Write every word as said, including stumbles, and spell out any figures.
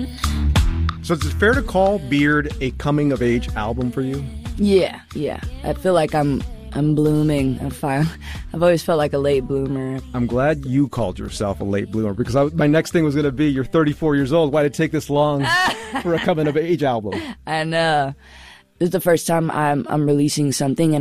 So is it fair to call Beard a coming-of-age album for you? Yeah, yeah. I feel like I'm I'm blooming. I find, I've always felt like a late bloomer. I'm glad you called yourself a late bloomer, because I, my next thing was going to be, you're thirty-four years old. Why did it take this long for a coming-of-age album? I know. This is the first time I'm I'm releasing something, and